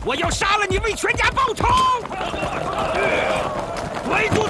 我要杀了你，为全家报仇！鬼族！